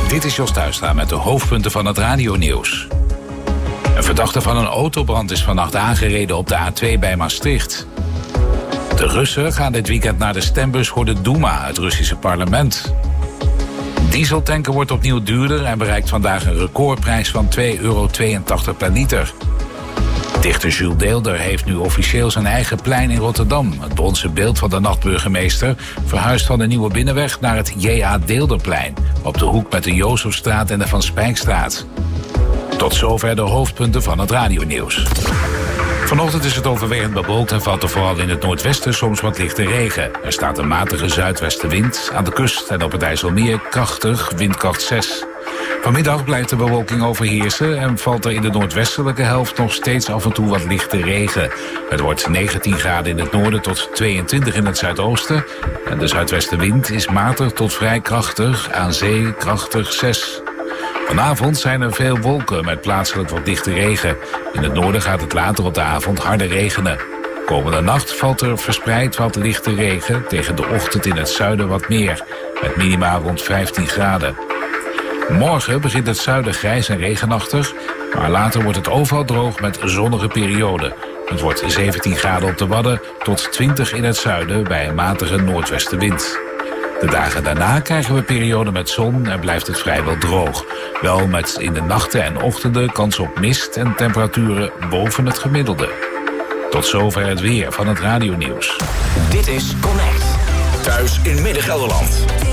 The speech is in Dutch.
Dit is Jos Thuistra met de hoofdpunten van het radionieuws. Een verdachte van een autobrand is vannacht aangereden op de A2 bij Maastricht. De Russen gaan dit weekend naar de stembus voor de Duma, het Russische parlement. Dieseltanken wordt opnieuw duurder en bereikt vandaag een recordprijs van €2,82 per liter. Dichter Jules Deelder heeft nu officieel zijn eigen plein in Rotterdam. Het bronzen beeld van de nachtburgemeester verhuist van de Nieuwe Binnenweg naar het J.A. Deelderplein, op de hoek met de Jozefstraat en de Van Spijkstraat. Tot zover de hoofdpunten van het radionieuws. Vanochtend is het overwegend bewolkt en valt er vooral in het noordwesten soms wat lichte regen. Er staat een matige zuidwestenwind, aan de kust en op het IJsselmeer krachtig, windkracht 6. Vanmiddag blijft de bewolking overheersen en valt er in de noordwestelijke helft nog steeds af en toe wat lichte regen. Het wordt 19 graden in het noorden tot 22 in het zuidoosten. En de zuidwestenwind is matig tot vrij krachtig, aan zee krachtig 6. Vanavond zijn er veel wolken met plaatselijk wat dichte regen. In het noorden gaat het later op de avond harder regenen. Komende nacht valt er verspreid wat lichte regen, tegen de ochtend in het zuiden wat meer, met minima rond 15 graden. Morgen begint het zuiden grijs en regenachtig, maar later wordt het overal droog met zonnige perioden. Het wordt 17 graden op de Wadden tot 20 in het zuiden bij een matige noordwestenwind. De dagen daarna krijgen we perioden met zon en blijft het vrijwel droog. Wel met in de nachten en ochtenden kans op mist en temperaturen boven het gemiddelde. Tot zover het weer van het radionieuws. Dit is Connect. Thuis in Midden-Gelderland.